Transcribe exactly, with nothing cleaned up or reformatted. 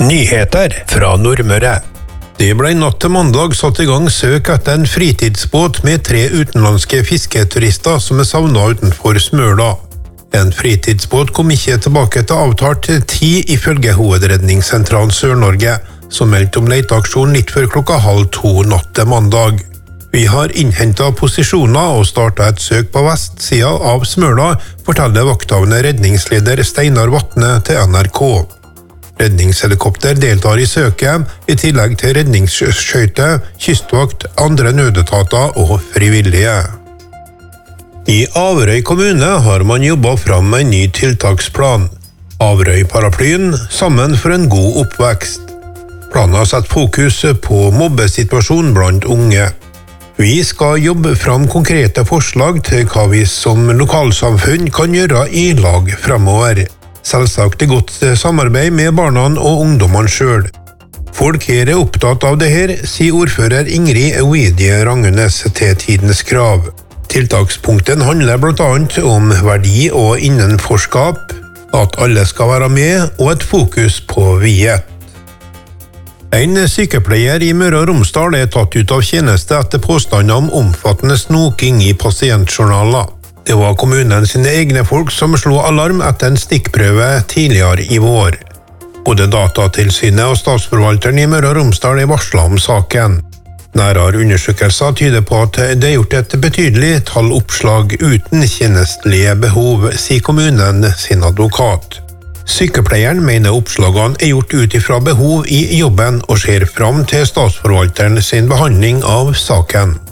Nyheter fra Nordmøre. Det ble natt til mandag satt i gang søk etter en fritidsbåt med tre utenlandske fisketurister som er savnet utenfor Smøla. En fritidsbåt kom ikke tilbake til avtalt tid ifølge Hovedredningssentralen Sør-Norge, som meldte om leteaksjon litt før klokka halv to natt til mandag. Vi har innhentet posisjoner og startet et søk på vestsiden av Smøla, forteller vakthavende redningsleder Steinar Vatne til N R K. Redningshelikopter deltar i søket, i tillegg til redningsskøyte, kystvakt, andre nødetater og frivillige. I Averøy kommune har man jobbet fram en ny tiltaksplan. Averøy-paraplyen sammen for en god oppvekst. Planen har satt fokus på mobbesituasjonen blant unge. Vi skal jobbe fram konkrete forslag til hva vi som lokalsamfunn kan gjøre i lag fremover. Selvsagt i godt samarbeid med barna og ungdommene selv. Folk her er opptatt av det her, sier ordfører Ingrid Eudie Rangenes til Tidens Krav. Tiltakspunkten handler blant annet om verdi og innenforskap, at alle skal være med og et fokus på viet. En sykepleier i Møre og Romsdal er tatt ut av tjeneste etter påstander om omfattende snoking i pasientjournaler. Det var kommunen sine egne folk som slo alarm etter en stikkprøve tidligere i vår. Både Datatilsynet og statsforvalteren i Møre og Romsdal er varslet om saken. Nærere undersøkelser tyder på at det er gjort et betydelig tall oppslag uten tjenestlige behov, sier kommunen sin advokat. Sykepleieren mener oppslagene er gjort ut ifra behov i jobben og ser fram til statsforvalteren sin behandling av saken.